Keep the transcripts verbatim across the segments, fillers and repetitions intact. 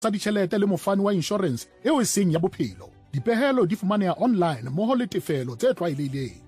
tsa ditjhelete le mofani wa insurance eo e seng ya bophelo. Dipehelo di fumaneha online mmoho le tefelo tse tlwaelehileng.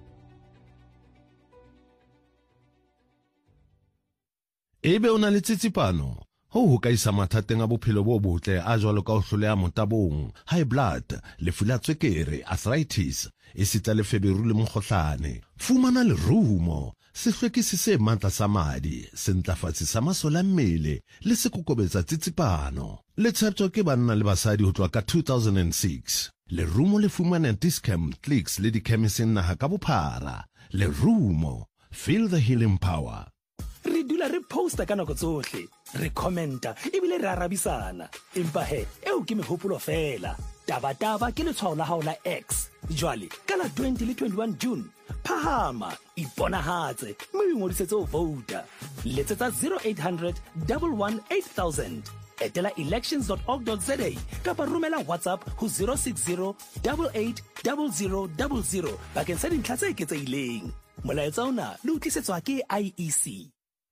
Ebe o na le tsitsipano ho ho ka isa mathateng a bophelo bo botle a jwalo ka ho hloleha motabong, high blood, lefu la tswekere, arthritis, esita le feberu le mokgohlane. Fumana lerumo, sehlwekisi se matla sa madi, sentlafatsi sa masole a mmele le se kokobetsa tsitsipano. Le tsheptjwa ke banna le basadi ho tloha ka two thousand six. Lerumo le fumana Discam, Clicks le dikhemiseng naha ka bophara. Lerumo, feel the healing power. Re dula re posta ka nako tsohle, re commenta ebile re arabisana. Empa he, eo ke mehopolo fela. Taba taba ke letshwao la hao la X. Jwale ka la twenty le twenty-one June, phahama iponahatse mme o ngodisetse ho vouta. Letsetsa zero eight hundred, one one eight thousand. Etela elections dot org dot za kapa romela WhatsApp ho zero six zero, eight eight zero zero zero zero bakeng sa dintlha tse eketsehileng. Molaetsa ona le utlisetswa ke I E C.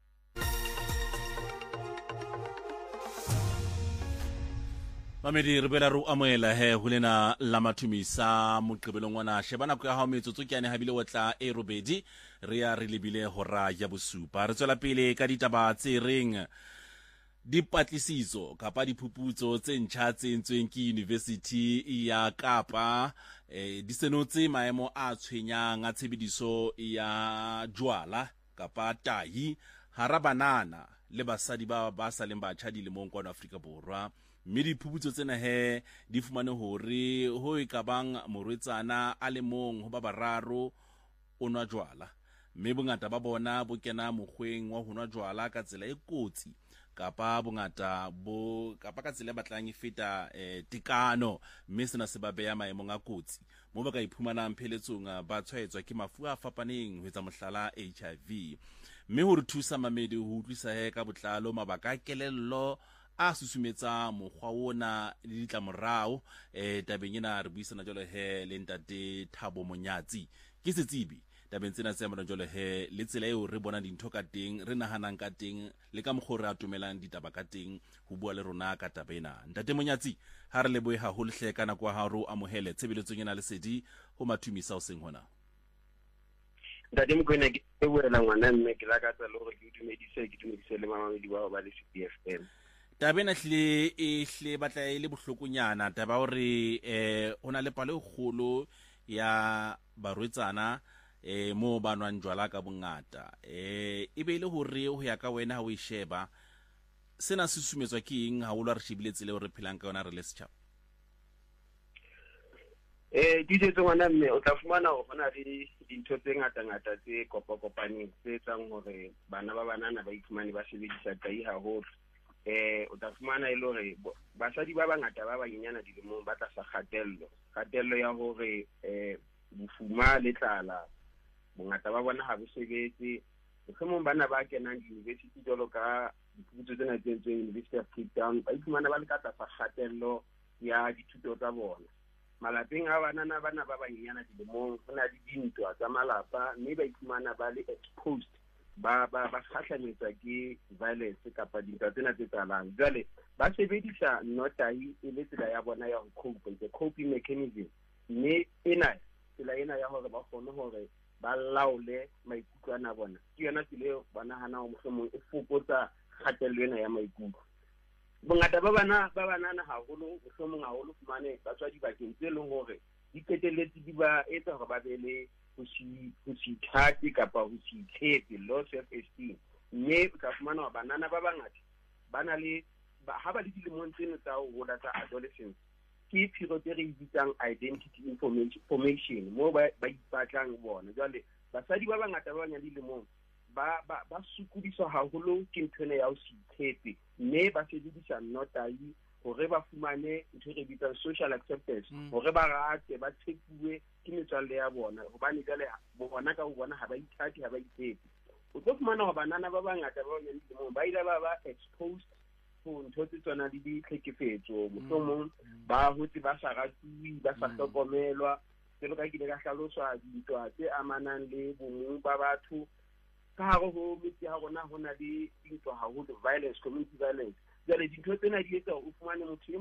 Mamedi re bela ro amoela he hulena la mathumisa moqebelong wana shebana ko ya ha metsotso ke ane habile wetla e robedi re ya re lebile hora ya bosupa re tswela pele ka ditaba tse reng dipatlisiso kapa diphuputso tse ntjha tse entsweng ke University ya Kapa eh, di senotse maemo a tshwenyang a tshebediso ya jwala kapa tahi hara banana le basadi ba ba sa leng batjha dilemong kwa Afrika Borwa. Mme diphuputso tsena he di fumane hore ho ekabang morwetsana a le mong ho ba bararo o nwa jwala, mme bongata ba bona bo kena mokgweng wa ho nwa jwala ka tsela e kotsi kapa bongata bo kapa ka tsela batlang e feta eh, tikano, mme sena se ba beya maemong a kotsi mo ba ka iphumanang pheletsong ba tshwaetswa ke mafu a fapaneng ho etsa mohlala H I V. Mme ho re thusa mamedi ho utlwisa he ka botlalo mabaka a kelello a susumetsa mokgwa wona le ditlamorao eh tabeng ena re buisana jalo he le ntate Thabo Monyatsi ke setsibi tabeng tsena tse mona jalo he le tsela eo re bona dintho ka teng re nahanang ka teng le ka mokgwa re atomelang ditaba ka teng ho bua le rona ka taba ena. Ntate Monyatsi ha re leboe ha ho lehle kana kwa ha ro amohele tshebeletsong ena le sedi ho mathumisa o seng hona. Ntate Mokoena ke buela ngwana mme ke la ka tsa le hore ke dumedise ke dumedise le mamedi ba ba le C P F M. Tabena hle e hle batla e le bohlokonyana taba hore eh ona le palo kgolo ya barwetsana eh mo banwang jwala ka bongata eh e be ile hore ho ya ka wena ha o isheba sena se susumetswa ke eng ha o lo re shebile tsele hore phelang ka yona re le setjhaba. Eh di tse ngwana mme o tla fumana ho bona le dintho tse ngata ngata tse kopa kopaneng tse tsang hore bana ba banana ba iphumane ba sebedisa tai haholo. Eh o tla fumana ile hore basadi ba bangata ba banyenyana dilemong ba tla sa kgatello kgatello ya hore eh bofuma le tlala bongata ba bona ha bo sebetse mohlomong bana ba kenang di-university jalo ka diphuputso tsena tse entsweng University of Cape Town ba iphumana ba le ka tlasa kgatello ya dithuto tsa bona. Malapeng a banana bana ba banyenyana dilemong ho na le dintwa tsa malapa mme ba iphumana ba le exposed ba ba ba kgahlametswa ke violence kapa dintwa tsena tse tsalang. Jwale ba sebedisa notahi e le tsela ya bona ya ho cope, the coping mechanism, mme ena tsela ena ya hore ba kgone hore ba laole maikutlo ana bona ke yona tsela eo ba nahana ho mohlomong e fokotsa kgatello ena ya maikutlo. Bongata ba bana ba banana haholo mohlomong haholo fumane ba tswa dibakeng tse leng hore di qetelletse di ba etsa hore ba be le ho si ho si thati kapa ho si tshepe, low self esteem. Mme o tla fumana hore banana ba bangata ba na le ha ba le dilemong tseno tsa ho hola tsa adolescence ke period e re bitsang identity information mo ba ba ipatlang bona. Jwale basadi ba bangata ba banyane dilemong ba ba ba sukudiswa haholo ke nthone ya ho se tshepe, mme ba sebedisa notahi hore ba fumane ntho re bitsang social acceptance, hore ba rate ba tshepuwe ke metswalle ya bona hobane jale bona ka ho bona ha ba ithati ha ba itshepe. O tlo fumana hore banana ba bangata ba banyane dilemong ba ile ba ba exposed ho ntho tse tsona di ditlhekefetso mohlomong ba hotse ba sa ratuwi ba sa hlokomelwa tselo ka kile ka hlaloswa dintwa tse amanang le bomo ba batho ka hare ho metse ha rona hona le dintwa haholo, violence, community violence. jwale dintho tsena di etsa o fumane motho